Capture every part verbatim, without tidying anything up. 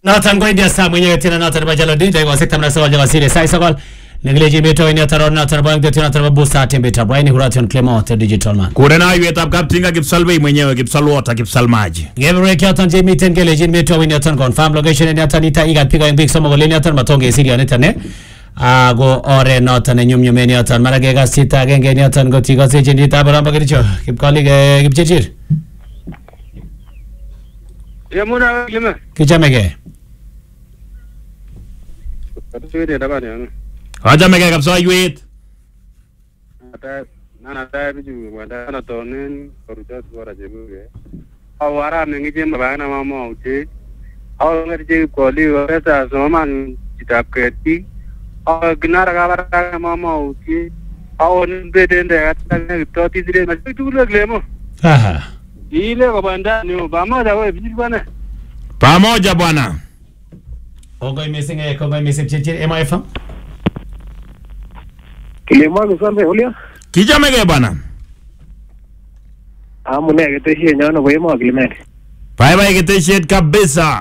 Noton ko India sa mwenyewe tena noton ba jalo dita kwa sekta mnasawal jawa sire sai sakal Negleji meto ini ataro noton ba ngde tena ataro busa tembe tabra ini huration Clement digital man. Kurena yuet ab kaptinga kipsalwe mwenyewe kipsalwota kipsalmaji. Gebre kyatan je miten geleji meto ini atan confirm location ini atan ita iga piga big somo goleni atan matonge siri anetane. Ago ore noton nyum nyum ini atan marage ga sita genge ini atan go tiga se jeni tabara bagricho kipkali ge kipchechir. Yamuna lima. Kichamege. Sudah dapat ya. Aja mega kapsa yuet. Ada nana ada biju ada nana tonen korujat suara jebu ya. Awara nengi jem bana mama uji. Awal ngerti koli oreta zaman kita kerti. Awal genar kabar mama uji. Awal beden deh kata itu tidak masih itu lagi lemo. Aha. Ile kabanda ni bama dawe biju bana. Pamoja bwana. Kongo missing eh kongo missing chichi M F M. Kilema kusambe hulia. Kijamege bwana. Amune keteshe nyano kwa imo Clement. Bye bye keteshe kabisa.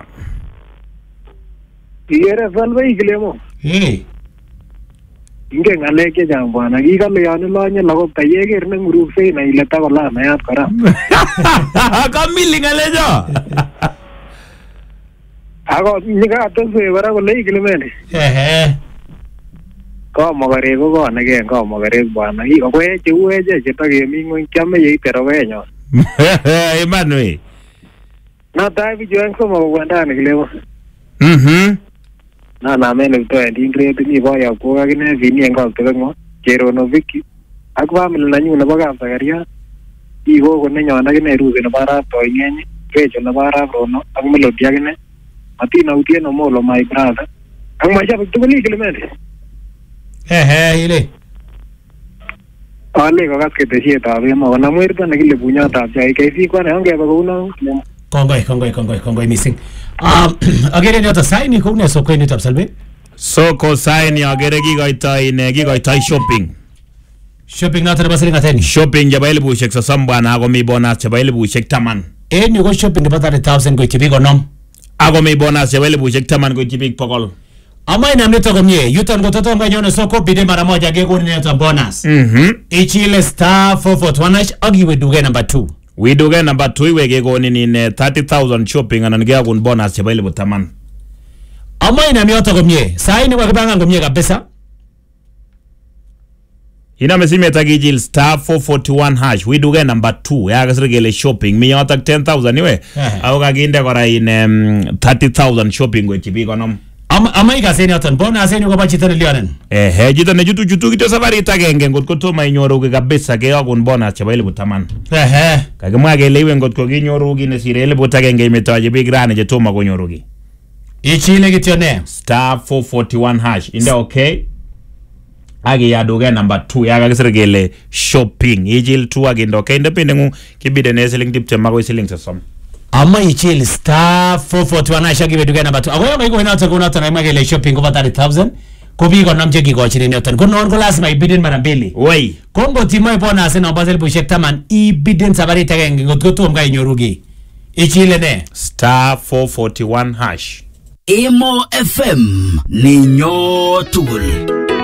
Iyere salve kilemo. Eh. Inge ngale ke jang bwana. Ikale yanu lanye lago tayeger nang urufse na ileta kola mayat kara. Kamili ngale jo. Ako nika atonse bara ko lei Clement. Eh. Ko mogare ko ko nage ko mogare bwana. I ko e chuwe je je tage mi ngoi kyame ye pero wenyo. Emmanuel. Na tai bi joen ko mo wanda ne kilemo. Mhm. Na na me ne to ndi ngre ni bo ya ko ga ne vini ngo to ngo. Kero no viki. Akwa mi na nyu na baga sagaria. I go ko ne nyona ke ne ruze na bara to nyenye. Kecho na bara rono. Ak melodia ke ne. Ati na utie no molo my brother. Ang masya pagtuguli Clement. Eh eh ile. Ale ko gas keteshe tabe mo na muerta na kile punya ta sai kai si kwa na nge ba ko na. Kongo kongo kongo kongo missing. Ah agere ni ata saini ko ne soko ni tapsalbe. Soko saini agere gigoita ine gigoita shopping. Shopping na tara basiri ngateni. Shopping jabaile bushek sa samba na go mi bonus jabaile bushek taman. Eh ni go shopping de batare one thousand go kibigo nom. Ago mi bonus jabaile bushek taman go kibig pokol. Ama ina mleta komye, yutan go toto nga nyono soko bide mara moja gego ni neta bonus. Mhm. Ichile star four four one hash agi we duge number two. We duge number two we gego ni ni thirty thousand shopping and ngea gun bonus jabaile butaman. Ama ina mleta komye, saini kwa kibanga komye kabisa. Ina mesime tagijil star four forty-one hash we duge number two ya gasregele shopping mi yota ten thousand niwe. Au kaginde kora in um, thirty thousand shopping we kibigo nom. Ama ama ikaseni atan bona aseni ko bachita lionen. Eh he jita ne jutu jutu kito safari tagenge ngot ko to mai nyoro ke kabisa ke agun bona chabaile butaman. Eh eh. Kage mwage lewe ngot ko ginyoru gi ne sirele butagenge imetaje big rane je to ma gonyoru gi. Ichile gitione Star four forty-one hash inde okay. Age ya doge number two ya ga sirgele shopping ijil two age ndo okay ndepende ngu kibide ne seling dipte mago seling sasom. Ama ichile star four four one hash agi we duge number two. Agoyo ko ina ta kuna ta magele shopping over thirty thousand. Ko bi ko namje gi go chini notan. Ko non ko lazima ibidin mara mbili. Wei. Kongo timo bona se no basel bushek taman ibidin sabari tagenge ngot ko to mga inyorugi. Ichile ne Star four forty-one hash. Emo F M ni nyo tugul.